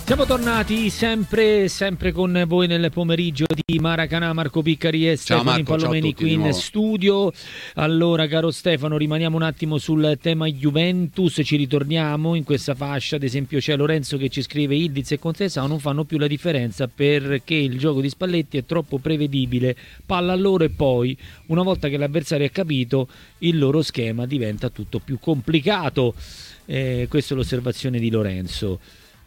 Siamo tornati sempre con voi nel pomeriggio di Maracanã. Marco Piccari e Stefano Pallomeni qui in studio. Allora, caro Stefano, rimaniamo un attimo sul tema Juventus, ci ritorniamo in questa fascia. Ad esempio c'è Lorenzo che ci scrive: Ildiz e Contesao non fanno più la differenza perché il gioco di Spalletti è troppo prevedibile, palla a loro e poi una volta che l'avversario è capito il loro schema diventa tutto più complicato. Questa è l'osservazione di Lorenzo.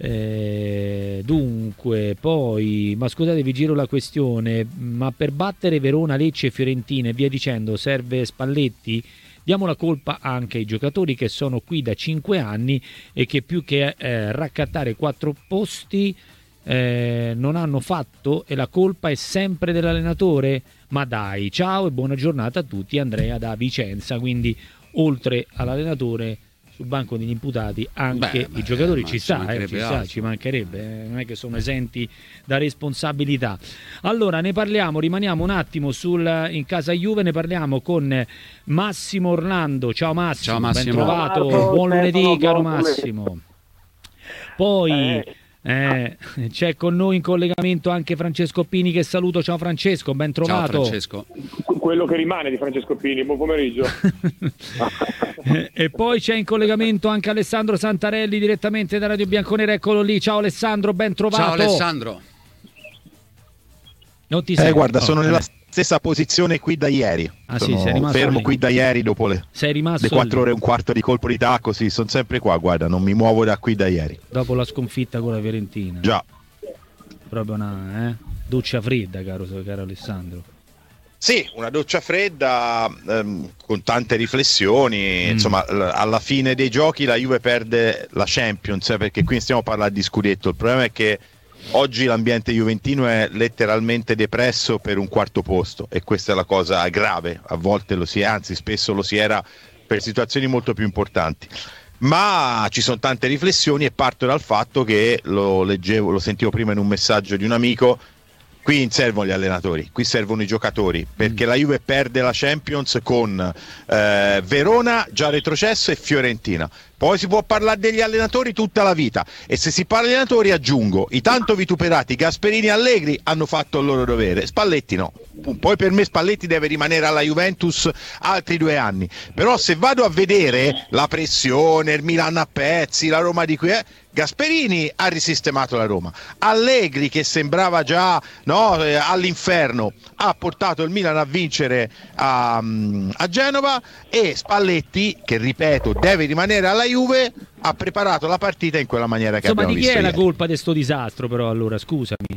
Dunque poi, ma scusate, vi giro la questione, ma per battere Verona, Lecce e Fiorentina e via dicendo serve Spalletti? Diamo la colpa anche ai giocatori che sono qui da 5 anni e che più che raccattare 4 posti non hanno fatto, e la colpa è sempre dell'allenatore? Ma dai, ciao e buona giornata a tutti. Andrea da Vicenza. Quindi oltre all'allenatore, sul banco degli imputati anche i giocatori. Ci mancherebbe, non è che sono esenti da responsabilità. Allora ne parliamo, rimaniamo un attimo in casa Juve, ne parliamo con Massimo Orlando. Ciao Massimo, ben trovato. Buon lunedì, caro Massimo. Poi c'è con noi in collegamento anche Francesco Pini, che saluto. Ciao Francesco, ben trovato. Ciao Francesco. Quello che rimane di Francesco Pini, buon pomeriggio. E poi c'è in collegamento anche Alessandro Santarelli direttamente da Radio Bianconera, eccolo lì. Ciao Alessandro, ben trovato. Ciao Alessandro. Non ti sei... guarda, sono nella stessa posizione qui da ieri. Sei rimasto fermo lì. Qui da ieri dopo le 4 ore e un quarto di colpo di tacco, sì, sono sempre qua, guarda, non mi muovo da qui da ieri. Dopo la sconfitta con la Fiorentina. Già. Proprio una doccia fredda, caro Alessandro. Sì, una doccia fredda con tante riflessioni. Insomma, alla fine dei giochi la Juve perde la Champions, perché qui stiamo parlando di scudetto. Il problema è che oggi l'ambiente juventino è letteralmente depresso per un quarto posto, e questa è la cosa grave. A volte lo si è, anzi spesso lo si era per situazioni molto più importanti. Ma ci sono tante riflessioni e parto dal fatto che lo sentivo prima in un messaggio di un amico. Qui non servono gli allenatori, qui servono i giocatori, perché la Juve perde la Champions con Verona già retrocesso e Fiorentina. Poi si può parlare degli allenatori tutta la vita, e se si parla di allenatori aggiungo: i tanto vituperati Gasperini e Allegri hanno fatto il loro dovere, Spalletti no. Poi per me Spalletti deve rimanere alla Juventus altri 2 anni, però se vado a vedere la pressione, il Milan a pezzi, la Roma di qui, Gasperini ha risistemato la Roma, Allegri, che sembrava già all'inferno, ha portato il Milan a vincere a Genova, e Spalletti, che ripeto deve rimanere alla Juve, ha preparato la partita in quella maniera che abbiamo visto. Ma di chi è ieri. la colpa di sto disastro però, allora, scusami?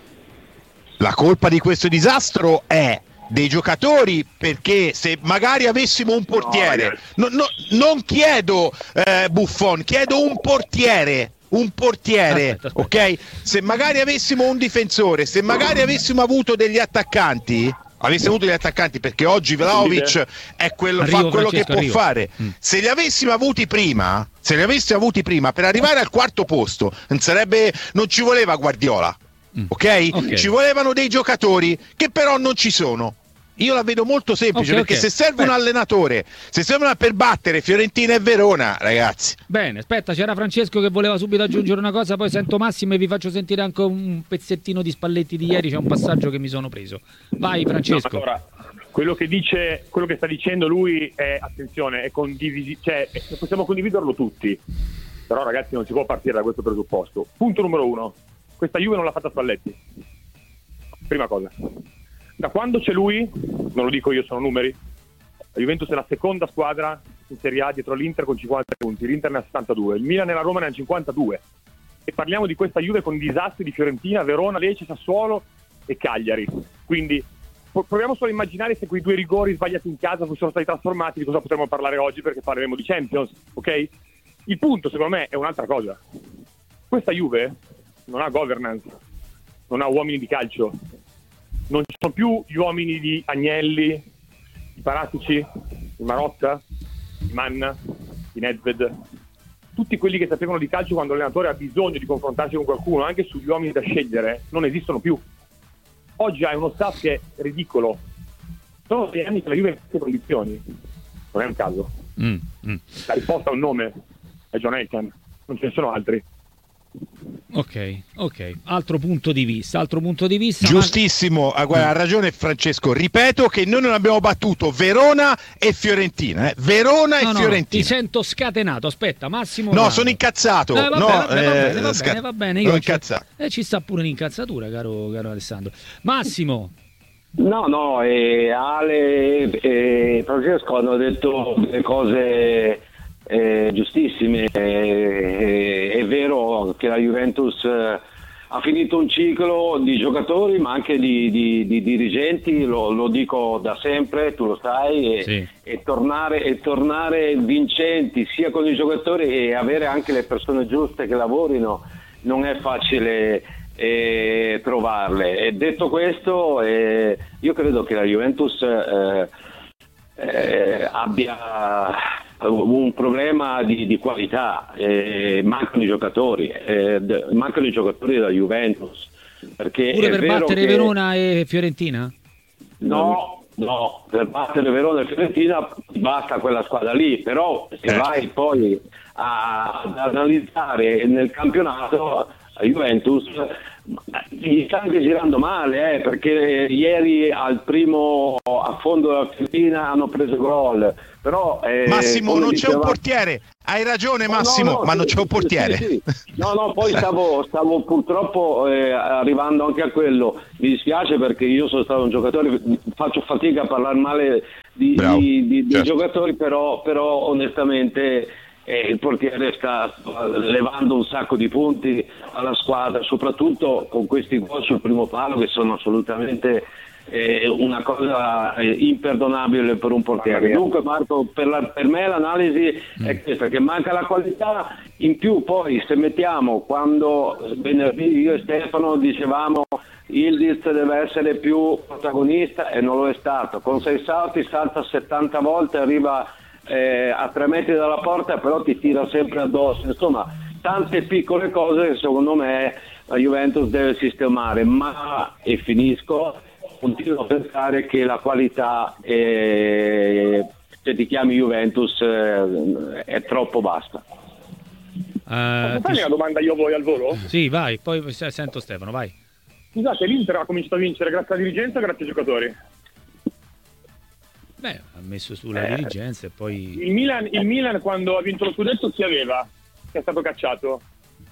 La colpa di questo disastro è dei giocatori, perché se magari avessimo un portiere, non chiedo Buffon, chiedo un portiere, aspetta. Ok? Se magari avessimo un difensore, se magari avessimo avuto degli attaccanti, perché oggi Vlahovic è fa quello che può fare. Se li avessimo avuti prima, per arrivare al quarto posto non ci voleva Guardiola. Ok? Ci volevano dei giocatori che però non ci sono. Io la vedo molto semplice, perché se serve un allenatore, se serve per battere Fiorentina e Verona, ragazzi. Bene, aspetta, c'era Francesco che voleva subito aggiungere una cosa, poi sento Massimo e vi faccio sentire anche un pezzettino di Spalletti di ieri, c'è un passaggio che mi sono preso. Vai Francesco. No, allora, quello che sta dicendo lui è, attenzione, è possiamo condividerlo tutti, però ragazzi non si può partire da questo presupposto. Punto numero 1, questa Juve non l'ha fatta Spalletti, prima cosa. Da quando c'è lui, non lo dico io, sono numeri, la Juventus è la seconda squadra in Serie A dietro l'Inter con 50 punti, l'Inter ne ha 72, il Milan e la Roma ne ha 52, e parliamo di questa Juve con disastri di Fiorentina, Verona, Lecce, Sassuolo e Cagliari. Quindi proviamo solo a immaginare se quei 2 rigori sbagliati in casa fossero stati trasformati, di cosa potremmo parlare oggi, perché parleremo di Champions, ok? Il punto secondo me è un'altra cosa. Questa Juve non ha governance, non ha uomini di calcio, non ci sono più gli uomini di Agnelli, di Paratici, di Marotta, di Manna, di Nedved, tutti quelli che sapevano di calcio quando l'allenatore ha bisogno di confrontarsi con qualcuno, anche sugli uomini da scegliere, non esistono più. Oggi hai uno staff che è ridicolo. Sono 6 anni che la Juve è in queste condizioni, non è un caso. La risposta ha un nome, è John Elkann, non ce ne sono altri. Ok, altro punto di vista. Giustissimo, guarda, ha ragione Francesco, ripeto che noi non abbiamo battuto Verona e Fiorentina, Verona e Fiorentina. Ti sento scatenato, aspetta Massimo. No, sono incazzato. Va bene, sono incazzato. Ci sta pure un'incazzatura, caro Alessandro. Massimo. No, Ale e Francesco hanno detto delle cose giustissime. È vero che la Juventus ha finito un ciclo di giocatori ma anche di dirigenti, lo dico da sempre, tu lo sai, sì. e tornare vincenti sia con i giocatori e avere anche le persone giuste che lavorino non è facile trovarle. E detto questo, io credo che la Juventus abbia un problema di qualità, mancano i giocatori della Juventus, perché pure è per vero battere che... Verona e Fiorentina? No, per battere Verona e Fiorentina basta quella squadra lì, però se vai poi ad analizzare nel campionato la Juventus gli sta anche girando male, perché ieri al primo affondo della Fiorentina hanno preso gol, però Massimo non c'è un portiere, hai ragione Massimo, ma non c'è un portiere. Sì. No, poi stavo purtroppo arrivando anche a quello. Mi dispiace perché io sono stato un giocatore, faccio fatica a parlare male di certo. giocatori, però onestamente il portiere sta levando un sacco di punti alla squadra, soprattutto con questi gol sul primo palo che sono assolutamente una cosa imperdonabile per un portiere. Dunque Marco, per me l'analisi è questa, che manca la qualità. In più poi se mettiamo, quando venerdì io e Stefano dicevamo Yildiz deve essere più protagonista e non lo è stato, con 6 salti salta 70 volte, arriva a 3 metri dalla porta, però ti tira sempre addosso. Insomma, tante piccole cose che secondo me la Juventus deve sistemare, ma, e finisco, continuo a pensare che la qualità se ti chiami Juventus è troppo bassa. Posso farmi una domanda io voi al volo? Sì, vai, poi sento Stefano, vai. Scusate, l'Inter ha cominciato a vincere grazie alla dirigenza o grazie ai giocatori? Beh, ha messo sulla dirigenza e poi... Il Milan quando ha vinto lo scudetto chi aveva? Che è stato cacciato?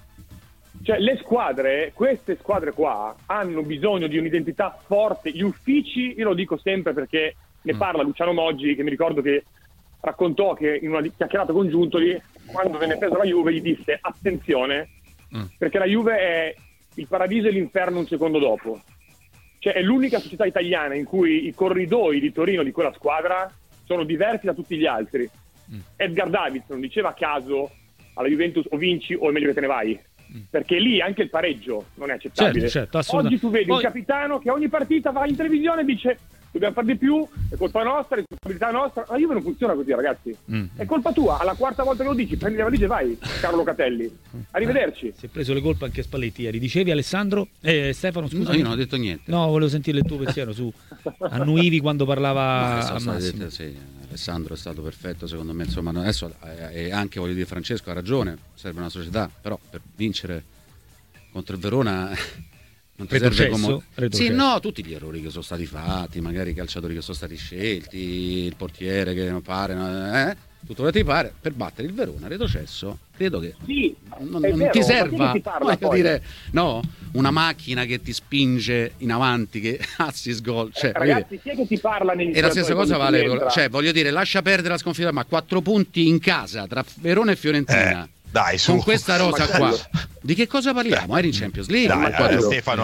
Cioè le squadre, queste squadre qua hanno bisogno di un'identità forte. Gli uffici, io lo dico sempre perché ne parla Luciano Moggi, che mi ricordo che raccontò che in una chiacchierata con Giuntoli, quando venne presa la Juve, gli disse attenzione, perché la Juve è il paradiso e l'inferno un secondo dopo. Cioè è l'unica società italiana in cui i corridoi di Torino di quella squadra sono diversi da tutti gli altri. Edgar Davids non diceva a caso alla Juventus o vinci o è meglio che te ne vai, perché lì anche il pareggio non è accettabile. Certo, oggi tu vedi un capitano che ogni partita va in televisione e dice dobbiamo fare di più, è colpa nostra, è responsabilità nostra. La Juve non funziona così, ragazzi. È colpa tua, alla quarta volta che lo dici prendi la valigia e vai, Carlo Locatelli. Arrivederci. Si è preso le colpe anche Spalletti ieri. Dicevi Alessandro? Stefano, scusa. No, io non ho detto niente. No, volevo sentire il tuo pensiero su annuivi quando parlava a Massimo. Sì, Alessandro è stato perfetto secondo me, insomma adesso anche voglio dire Francesco ha ragione, serve una società, però per vincere contro il Verona non ti serve come... Sì, no, tutti gli errori che sono stati fatti, magari i calciatori che sono stati scelti, il portiere che non pare, tutto quello che ti pare, per battere il Verona retrocesso, credo che non ti serva, voglio dire, no, una macchina che ti spinge in avanti, che assist gol, cioè, ragazzi, chi è che ti parla negli e la stessa cosa vale, cioè voglio dire, lascia perdere la sconfitta, ma 4 punti in casa tra Verona e Fiorentina. Dai, con questa rosa qua di che cosa parliamo? Eri in Champions League? Dai, Stefano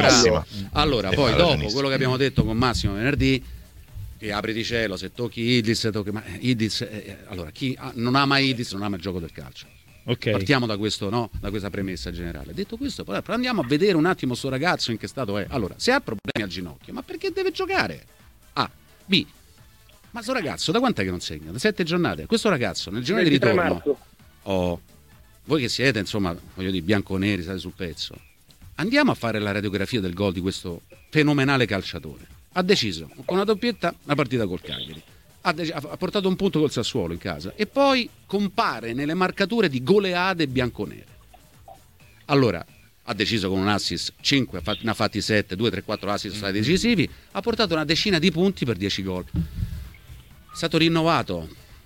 allora poi dopo quello che abbiamo detto con Massimo venerdì, che apri di cielo, se tocchi Yildiz, ma Yildiz, allora chi non ama Yildiz non ama il gioco del calcio. Partiamo da questo, no? Da questa premessa generale. Detto questo, poi andiamo a vedere un attimo sto ragazzo in che stato è. Allora, se ha problemi al ginocchio, ma perché deve giocare? A, B, ma sto ragazzo da quant'è che non segna? Da 7 giornate. Questo ragazzo nel giorno di ritorno, voi che siete, insomma, voglio dire, bianconeri, state sul pezzo, andiamo a fare la radiografia del gol di questo fenomenale calciatore. Ha deciso con una doppietta la partita col Cagliari, ha portato un punto col Sassuolo in casa e poi compare nelle marcature di goleade bianconere. Allora, ha deciso con un assist 5, ne ha fatti 7, 2, 3, 4 assist stati decisivi, ha portato una decina di punti per 10 gol. È stato rinnovato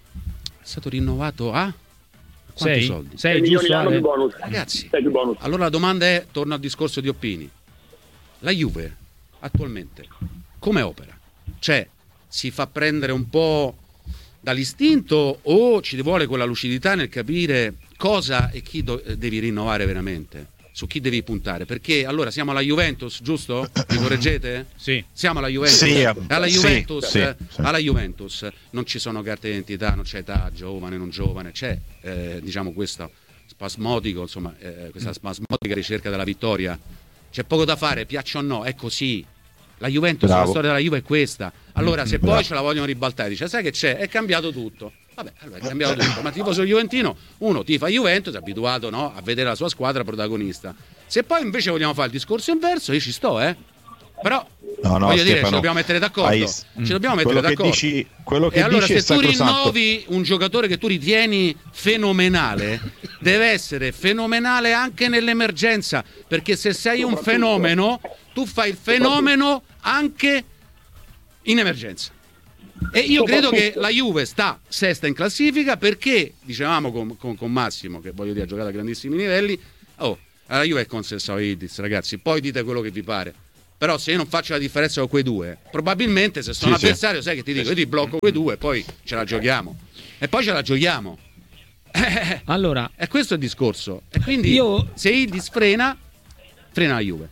a quanti soldi? 6 milioni l'anno più bonus. Ragazzi, 6 più bonus. allora la domanda è, torno al discorso di Oppini, la Juve attualmente come opera? Cioè, si fa prendere un po' dall'istinto o ci vuole quella lucidità nel capire cosa e chi devi rinnovare veramente? Su chi devi puntare? Perché allora siamo alla Juventus, giusto? Mi correggete? Sì. Siamo alla Juventus. Sì, alla Juventus, sì. alla Juventus non ci sono carte d'identità, non c'è età, giovane, non giovane, c'è diciamo questo spasmodico, insomma, questa spasmodica ricerca della vittoria. C'è poco da fare, piaccia o no, è così. La Juventus, la storia della Juve è questa. Allora, se poi ce la vogliono ribaltare, dice, sai che c'è? È cambiato tutto. Vabbè, allora è cambiato tutto. Ma tifoso juventino, uno tifa Juventus, è abituato, no, a vedere la sua squadra protagonista. Se poi invece vogliamo fare il discorso inverso, io ci sto, Però voglio dire, ci dobbiamo mettere d'accordo. Ci dobbiamo mettere d'accordo. Quello che e allora, dici se tu rinnovi un giocatore che tu ritieni fenomenale, deve essere fenomenale anche nell'emergenza. Perché se sei un fenomeno, tu fai il fenomeno anche in emergenza. E io credo che la Juve sta sesta in classifica perché, dicevamo con Massimo, che voglio dire ha giocato a grandissimi livelli, la Juve è consessa Idis, ragazzi, poi dite quello che vi pare. Però se io non faccio la differenza con quei due, probabilmente se sono avversario, sai che ti dico, io ti blocco quei due e poi ce la giochiamo. E poi ce la giochiamo. Allora, è questo il discorso. E quindi se Idis frena la Juve.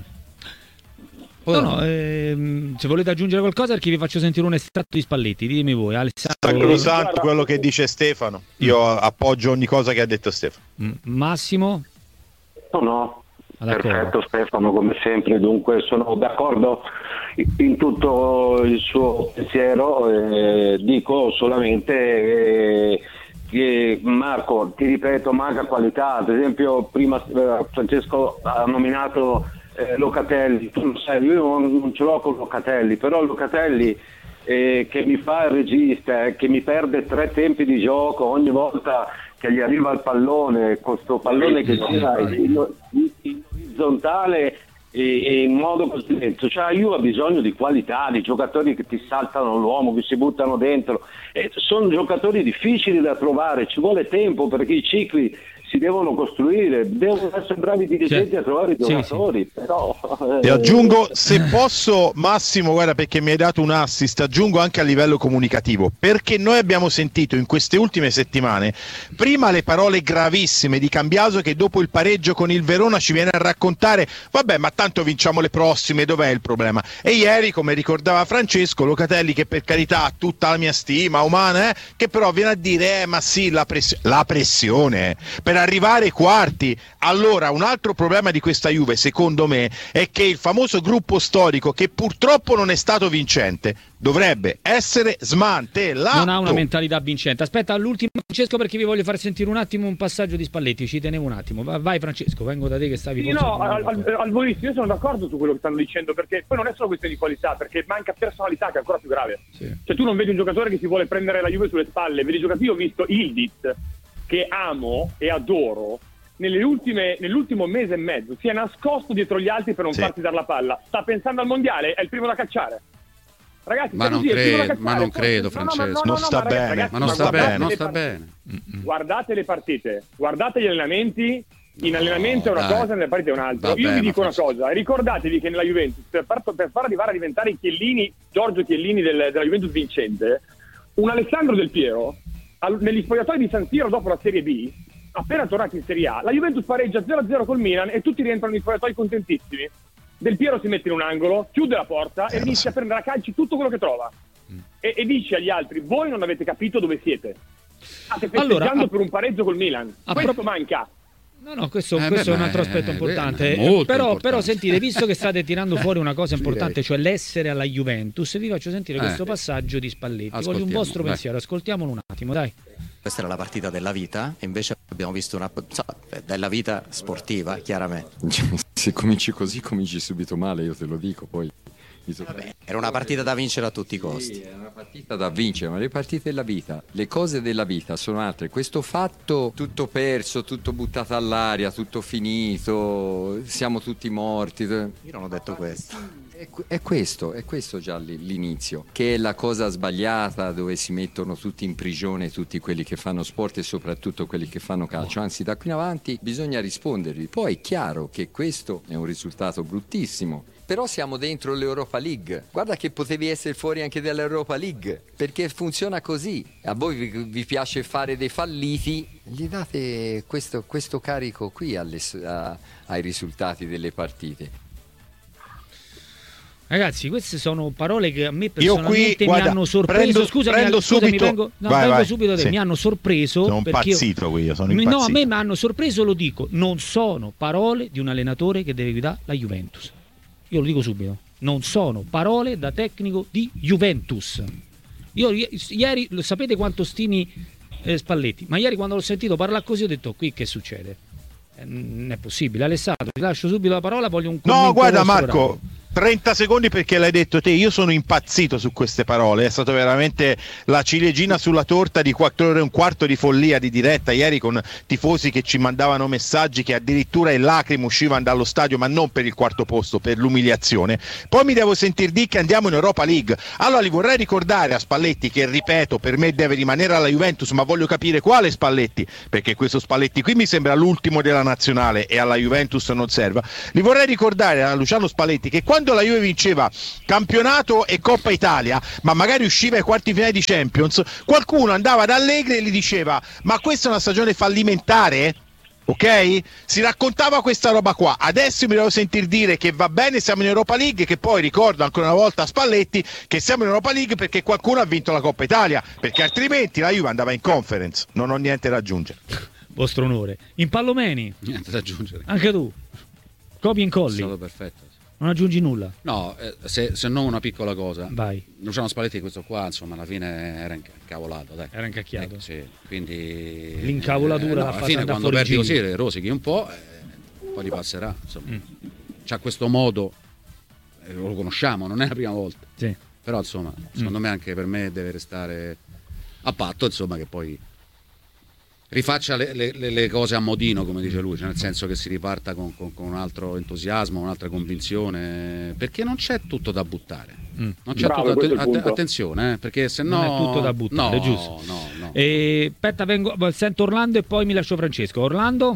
Se volete aggiungere qualcosa, perché vi faccio sentire un estratto di Spalletti, ditemi voi. Sacrosanto quello che dice Stefano. Io appoggio ogni cosa che ha detto Stefano. Massimo? No, perfetto Stefano, come sempre. Dunque sono d'accordo in tutto il suo pensiero. Dico solamente che Marco, ti ripeto, manca qualità. Ad esempio prima Francesco ha nominato Locatelli. Tu non sai, io non ce l'ho con Locatelli, però Locatelli che mi fa il regista, che mi perde 3 tempi di gioco ogni volta che gli arriva il pallone, con sto pallone che gira in orizzontale e in modo così. Cioè io ho bisogno di qualità, di giocatori che ti saltano l'uomo, che si buttano dentro. Sono giocatori difficili da trovare, ci vuole tempo perché i cicli si devono costruire, devono essere bravi dirigenti a trovare i giocatori. Però e aggiungo, se posso Massimo, guarda, perché mi hai dato un assist, aggiungo anche a livello comunicativo, perché noi abbiamo sentito in queste ultime settimane prima le parole gravissime di Cambiaso, che dopo il pareggio con il Verona ci viene a raccontare vabbè, ma tanto vinciamo le prossime, dov'è il problema? E ieri, come ricordava Francesco, Locatelli, che per carità ha tutta la mia stima umana, che però viene a dire ma sì, la pressione per arrivare ai quarti. Allora, un altro problema di questa Juve, secondo me, è che il famoso gruppo storico, che purtroppo non è stato vincente, dovrebbe essere smantellato. Non ha una mentalità vincente. Aspetta, all'ultimo Francesco, perché vi voglio far sentire un attimo un passaggio di Spalletti, ci tenevo un attimo. Vai Francesco, vengo da te che stavi al volissimo, io sono d'accordo su quello che stanno dicendo, perché poi non è solo questione di qualità, perché manca personalità, che è ancora più grave. Cioè tu non vedi un giocatore che si vuole prendere la Juve sulle spalle, vedi giocatori. Io ho visto Ildiz, che amo e adoro, nell'ultimo mese e mezzo si è nascosto dietro gli altri per non farsi dare la palla. Sta pensando al mondiale, è il primo da cacciare. Ragazzi, ma non credo, Francesco. Non sta bene. Ma non sta bene. Guardate le partite, guardate gli allenamenti. In allenamento è una cosa, nelle partite è un'altra. Io vi dico una cosa, ricordatevi che nella Juventus, per far arrivare a diventare i Chiellini, Giorgio Chiellini della Juventus vincente, un Alessandro Del Piero, negli spogliatoi di San Siro dopo la Serie B, appena tornati in Serie A, la Juventus pareggia 0-0 col Milan e tutti rientrano in spogliatoi contentissimi. Del Piero si mette in un angolo, chiude la porta e inizia a prendere a calci tutto quello che trova e dice agli altri: voi non avete capito dove siete, state festeggiando per un pareggio col Milan, questo manca. No, questo è un altro aspetto importante. Però sentite, visto che state tirando fuori una cosa importante, cioè l'essere alla Juventus, vi faccio sentire questo passaggio di Spalletti. Voglio un vostro pensiero, ascoltiamolo un attimo, dai. Questa era la partita della vita, e invece abbiamo visto della vita sportiva, chiaramente. Se cominci così, cominci subito male, io te lo dico, poi Vabbè, era una partita da vincere a tutti i costi. Sì, era una partita da vincere, ma le partite della vita, le cose della vita sono altre. Questo fatto, tutto perso, tutto buttato all'aria, tutto finito, siamo tutti morti. Io non ho detto questo. È questo già l'inizio, che è la cosa sbagliata, dove si mettono tutti in prigione tutti quelli che fanno sport e soprattutto quelli che fanno calcio. Anzi, da qui in avanti bisogna rispondervi. Poi è chiaro che questo è un risultato bruttissimo, però siamo dentro l'Europa League. Guarda che potevi essere fuori anche dall'Europa League, perché funziona così. A voi vi piace fare dei falliti, gli date questo carico qui ai risultati delle partite. Ragazzi, queste sono parole che a me personalmente guarda, mi hanno sorpreso. Scusami, vengo subito. Sì. Mi hanno sorpreso. Sono impazzito io, sono impazzito. No, a me mi hanno sorpreso, lo dico. Non sono parole di un allenatore che deve guidare la Juventus. Io lo dico subito. Non sono parole da tecnico di Juventus. Io ieri, sapete quanto stimi Spalletti, ma ieri quando l'ho sentito parlare così ho detto: qui che succede? Non è possibile. Alessandro, ti lascio subito la parola, voglio un commento. No, guarda Marco, 30 secondi perché l'hai detto te, io sono impazzito su queste parole, è stato veramente la ciliegina sulla torta di 4 ore e un quarto di follia di diretta ieri, con tifosi che ci mandavano messaggi che addirittura in lacrime uscivano dallo stadio, ma non per il quarto posto, per l'umiliazione. Poi mi devo sentir dire che andiamo in Europa League. Allora li vorrei ricordare a Spalletti, che ripeto per me deve rimanere alla Juventus, ma voglio capire quale Spalletti, perché questo Spalletti qui mi sembra l'ultimo della nazionale e alla Juventus non serva. Li vorrei ricordare a Luciano Spalletti che quando la Juve vinceva campionato e Coppa Italia, ma magari usciva ai quarti finali di Champions, qualcuno andava da Allegri e gli diceva: ma questa è una stagione fallimentare? Ok? Si raccontava questa roba qua. Adesso mi devo sentir dire che va bene, siamo in Europa League, che poi ricordo ancora una volta a Spalletti che siamo in Europa League perché qualcuno ha vinto la Coppa Italia, perché altrimenti la Juve andava in Conference. Non ho niente da aggiungere. Vostro onore. In Pallomeni? Niente da aggiungere. Anche tu? Copia e incolli? È stato perfetto. Non aggiungi nulla? No, se non una piccola cosa. Vai. Luciano Spalletti questo qua, insomma, alla fine era incavolato, dai. Era incacchiato. Sì, quindi l'incavolatura alla fine quando perdi così rosichi un po', poi ti passerà, insomma. C'ha questo modo, lo conosciamo, non è la prima volta. Sì. Però insomma, secondo me anche per me deve restare a patto, insomma, che poi rifaccia le cose a modino, come dice lui, cioè nel senso che si riparta con un altro entusiasmo, un'altra convinzione, perché non c'è tutto da buttare. Non c'è tutto, attenzione, perché se no non è tutto da buttare, no, giusto. No. Aspetta, sento Orlando e poi mi lascio Francesco. Orlando?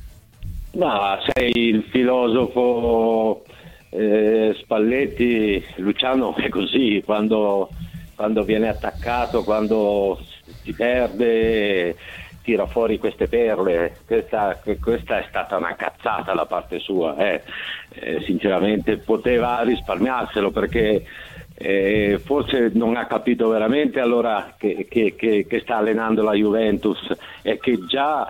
Ma sei il filosofo Spalletti. Luciano è così, quando viene attaccato, quando si perde, tira fuori queste perle. Questa è stata una cazzata da parte sua, sinceramente poteva risparmiarselo, perché forse non ha capito veramente allora che sta allenando la Juventus e che già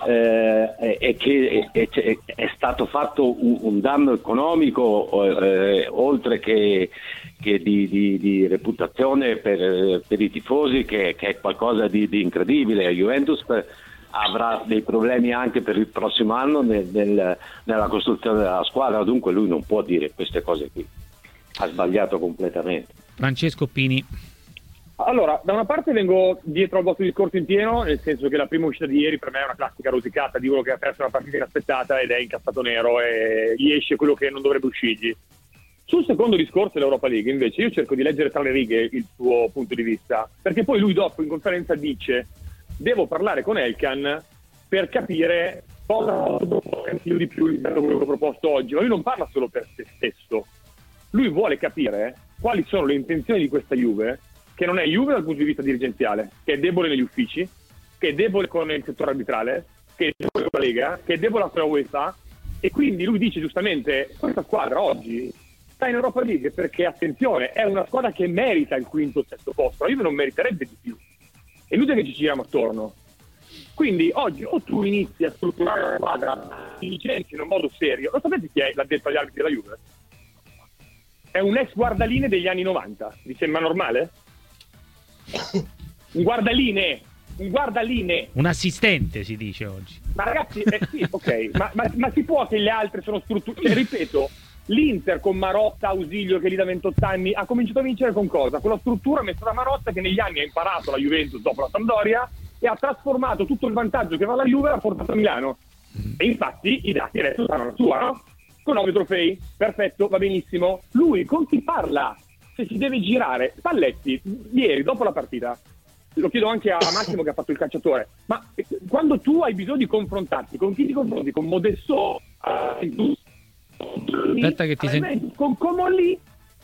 è stato fatto un danno economico oltre che di reputazione per i tifosi, che è qualcosa di incredibile. La Juventus avrà dei problemi anche per il prossimo anno nella costruzione della squadra, dunque lui non può dire queste cose qui, ha sbagliato completamente. Francesco Pini. Allora, da una parte vengo dietro al vostro discorso in pieno, nel senso che la prima uscita di ieri per me è una classica rosicata di uno che ha perso una partita inaspettata ed è incazzato nero e gli esce quello che non dovrebbe uscirgli. Sul secondo discorso dell'Europa League, invece, io cerco di leggere tra le righe il suo punto di vista, perché poi lui dopo in conferenza dice: devo parlare con Elkan per capire cosa io di più rispetto a quello che ho proposto oggi. Ma lui non parla solo per se stesso, lui vuole capire quali sono le intenzioni di questa Juve, che non è Juve dal punto di vista dirigenziale, che è debole negli uffici, che è debole con il settore arbitrale, che è debole con la Lega, che è debole con la UEFA, e quindi lui dice giustamente: questa squadra oggi sta in Europa League perché, attenzione, è una squadra che merita il quinto o sesto posto, la Juve non meriterebbe di più, è inutile che ci giriamo attorno. Quindi oggi o tu inizi a strutturare la squadra, ti licenzi in un modo serio. Lo sapete chi è l'addetto agli arbitri della Juve? È un ex guardaline degli anni 90, vi sembra normale? Un guardaline, un assistente si dice oggi. Ma ragazzi, sì, ok, ma si può che le altre sono strutture, ripeto, L'Inter con Marotta, Ausilio che lì da 28 anni ha cominciato a vincere con cosa? Con la struttura messa da Marotta, che negli anni ha imparato la Juventus dopo la Sampdoria e ha trasformato tutto il vantaggio che va alla Juve e l'ha portato a Milano. E infatti i dati adesso saranno la sua, no? Con 9 trofei, perfetto, va benissimo. Lui con chi parla? Se si deve girare. Spalletti, ieri dopo la partita, lo chiedo anche a Massimo che ha fatto il calciatore, ma quando tu hai bisogno di confrontarti, con chi ti confronti? Con Modesto? Aspetta che ti senti. Con Comolli?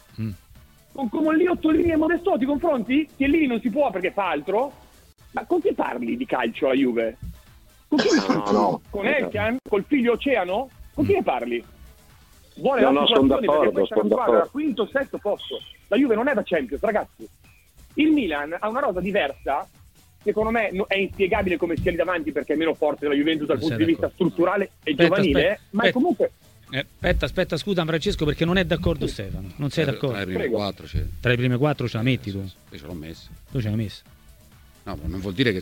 Con Comolli, Ottolini e Modesto ti confronti? Chiellini non si può perché fa altro? Ma con chi parli di calcio alla Juve? Con chi No. Con Elkan? Col figlio Oceano? Con chi ne parli? Vuole sono perché d'accordo, questa è una squadra da quinto, sesto posto. La Juve non è da Champions, ragazzi. Il Milan ha una rosa diversa, secondo me è inspiegabile come sia lì davanti perché è meno forte della Juventus dal punto di vista strutturale e giovanile, ma è comunque... Aspetta, scusa Francesco, perché non è d'accordo Stefano. Non sei d'accordo? Tra le prime 4 c'è. Tra le prime 4 ce la metti tu? Io ce l'ho messa. Tu ce l'hai messa? No, non vuol dire che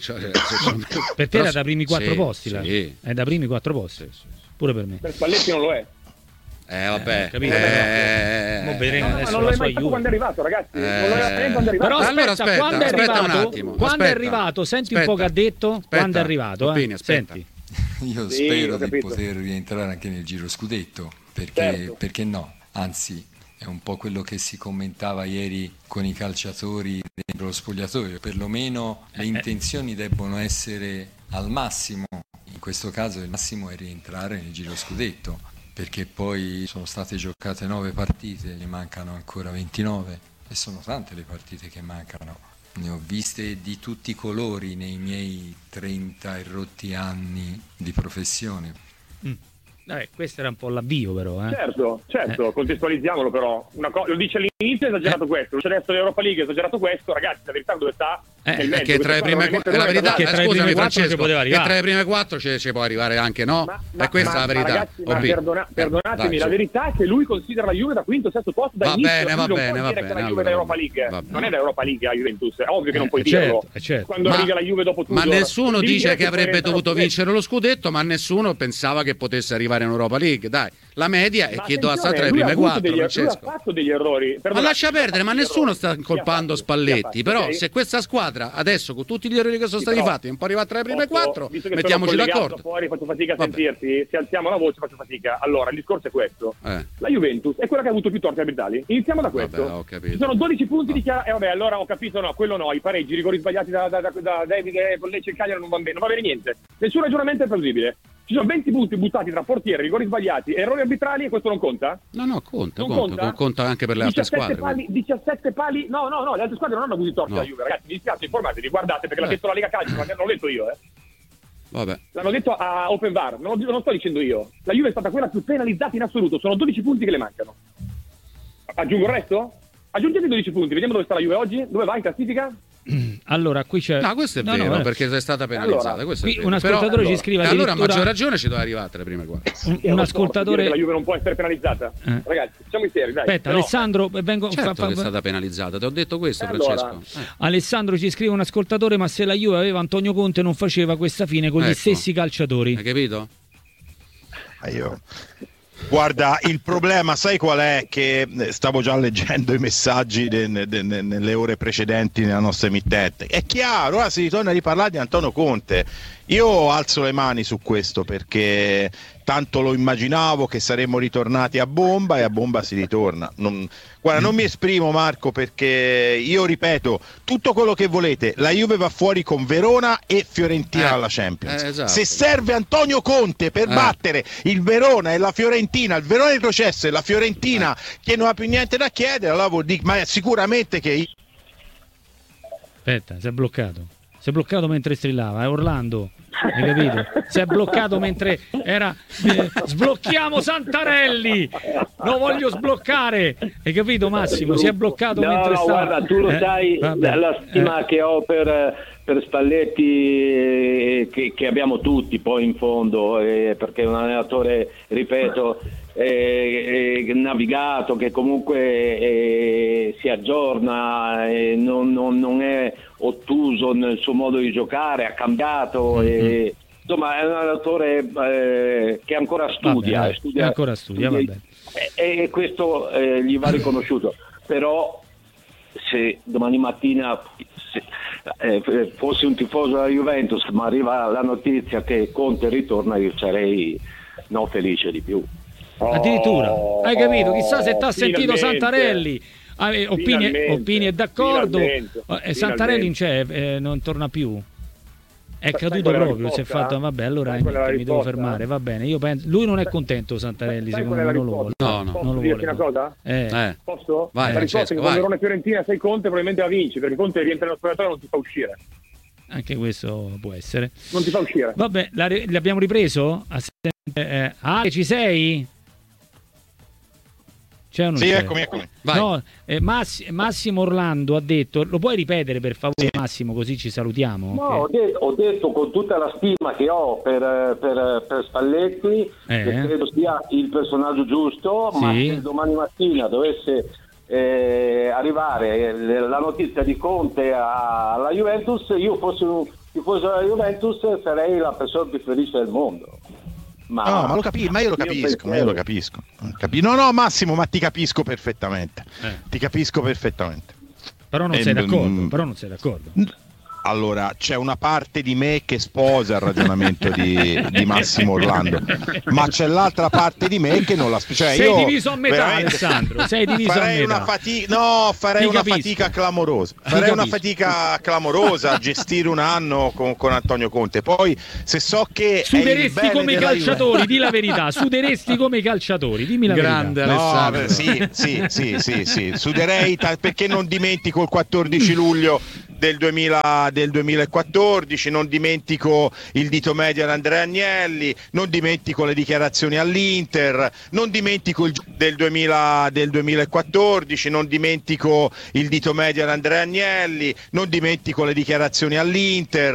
per te era da primi 4 posti, là. Sì. È da primi 4 posti. Sì. Pure per me. Per Spalletti non lo è. Vabbè. Capito? Mo vedremo adesso non lo la è sua mai stato Juve. quando è arrivato, ragazzi. Non lo è mai quando è arrivato. Però Allora, aspetta, quando è aspetta arrivato, un attimo. quando è arrivato, senti un po' che ha detto, quando è arrivato, Toppini, aspetta. Senti. Io spero di poter rientrare anche nel giro scudetto, perché no? Anzi, è un po' quello che si commentava ieri con i calciatori dentro lo spogliatoio, perlomeno le intenzioni debbono essere al massimo, in questo caso il massimo è rientrare nel giro scudetto, perché poi sono state giocate 9 partite, ne mancano ancora 29 e sono tante le partite che mancano. Ne ho viste di tutti i colori nei miei 30 e rotti anni di professione. Questo era un po' l'avvio però. Certo, contestualizziamolo però. Lo dice all'inizio, è esagerato questo, lo dice adesso l'Europa League, è esagerato questo, ragazzi, la verità dove sta? Nel mezzo, che tra le prime la verità, che tra scusami le prime Francesco, poteva che tra le prime 4 ci può arrivare anche, no? E questa è la verità. Ragazzi, perdonatemi, la verità è che lui considera la Juve da quinto, sesto posto da inizio. Va bene. La Juve è l'Europa League, non è l'Europa League la Juventus, è ovvio che non puoi dirlo. Quando arriva la Juve dopo tutto. Ma nessuno dice che avrebbe dovuto vincere lo scudetto, ma nessuno pensava che potesse arrivare in Europa League, dai. La media è che doveva stare tra le prime 4, Francesco. Lui ha fatto degli errori. Ma lascia perdere, ma nessuno sta colpando Spalletti. Però se questa squadra adesso con tutti gli errori che sono stati fatti non può arrivare tra le prime 4, mettiamoci d'accordo. Fuori faccio fatica a sentirti, se alziamo la voce faccio fatica. Allora, il discorso è questo. La Juventus è quella che ha avuto più torti arbitrali. Iniziamo da questo. Ho capito. Ci sono 12 punti di chiara. Allora ho capito, no, quello no, i pareggi, i rigori sbagliati da David con Lecce e Cagliari non va bene niente. Nessun ragionamento è plausibile. Ci sono 20 punti buttati tra portiere, rigori sbagliati, errori arbitrali e questo non conta? No, conta anche per le altre squadre. 17 pali, no, le altre squadre non hanno avuto i torti alla Juve, ragazzi, mi dispiace, informatevi, guardate perché l'ha detto la Lega Calcio, non l'ho detto io, Vabbè. L'hanno detto a Open VAR, non lo sto dicendo io. La Juve è stata quella più penalizzata in assoluto, sono 12 punti che le mancano. Aggiungo il resto? Aggiungete 12 punti, vediamo dove sta la Juve oggi, dove va in classifica? Allora qui c'è questo è vero perché sei stata penalizzata. Allora, qui un ascoltatore ci scrive allora a maggior ragione ci doveva arrivare tra le prime 4. Un ascoltatore la Juve non può essere penalizzata. Ragazzi, siamo seri, dai. Aspetta, Alessandro che è stata penalizzata, ti ho detto questo, Francesco. Alessandro ci scrive un ascoltatore, ma se la Juve aveva Antonio Conte non faceva questa fine con gli stessi calciatori. Hai capito? Guarda, il problema, sai qual è? Che stavo già leggendo i messaggi nelle ore precedenti nella nostra emittente. È chiaro, ora si ritorna a riparlare di Antonio Conte. Io alzo le mani su questo perché tanto lo immaginavo che saremmo ritornati a bomba e a bomba si ritorna. Guarda, non mi esprimo, Marco, perché io ripeto tutto quello che volete. La Juve va fuori con Verona e Fiorentina alla Champions. Esatto. Se serve Antonio Conte per battere il Verona e la Fiorentina, il Verona è retrocesso e la Fiorentina che non ha più niente da chiedere, allora vuol dire, ma sicuramente che... Aspetta, si è bloccato mentre strillava, è Orlando. Hai capito? Si è bloccato mentre era sblocchiamo Santarelli, lo voglio sbloccare, hai capito Massimo? Si è bloccato mentre stava. Guarda, tu lo sai, la stima che ho per Spalletti che abbiamo tutti poi in fondo, perché è un allenatore, ripeto, navigato, che comunque si aggiorna, non è ottuso nel suo modo di giocare, ha cambiato insomma è un allenatore che ancora studia, vabbè. e questo gli va riconosciuto, però se domani mattina fossi un tifoso della Juventus ma arriva la notizia che Conte ritorna, io sarei felice di più. Addirittura, hai capito? Chissà se t'ha sentito Santarelli. Opini è d'accordo. Santarelli non c'è, non torna più. È caduto proprio, si è fatto. Vabbè, allora mi devo fermare. Va bene, io penso. Lui non è contento, Santarelli. Secondo me non lo vuole. No, non lo vuole. Una cosa? Posso? Vai, la risposta è che quando Verona Fiorentina sei Conte, probabilmente la vinci, perché Conte rientra nello spogliatoio e non ti fa uscire. Anche questo può essere. Non ti fa uscire. Vabbè, l'abbiamo ripreso? Ci sei? C'è o non sì, c'è? eccomi. Vai. No, Massimo Orlando ha detto, lo puoi ripetere per favore, sì. Massimo, così ci salutiamo? No, ho detto con tutta la stima che ho per Spalletti, che credo sia il personaggio giusto, ma se domani mattina dovesse arrivare la notizia di Conte alla Juventus, io fossi un tifoso della Juventus, sarei la persona più felice del mondo. Ma io lo capisco. No, Massimo, ma ti capisco perfettamente. Però non sei d'accordo. Allora, c'è una parte di me che sposa il ragionamento di Massimo Orlando, ma c'è l'altra parte di me che non la sposa. Sei diviso a metà, Alessandro. Farei una fatica clamorosa. Una fatica clamorosa a gestire un anno con Antonio Conte. Poi, se so che suderesti come i calciatori, di la verità. Suderesti come i calciatori, dimmi la grande verità. Alessandro. Sì. Suderei perché non dimentico il 14 luglio del 2014, non dimentico il dito medio ad Andrea Agnelli, non dimentico le dichiarazioni all'Inter, non dimentico il del 2014, non dimentico il dito medio ad Andrea Agnelli, non dimentico le dichiarazioni all'Inter.